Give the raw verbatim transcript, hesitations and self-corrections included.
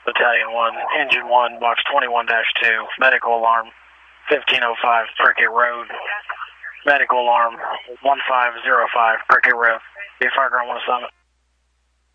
Battalion one, Engine one, Box twenty-one dash two, medical alarm, fifteen oh five Prickett Road. Medical alarm, one five zero five Prickett Road. Be Fire Ground one Summit.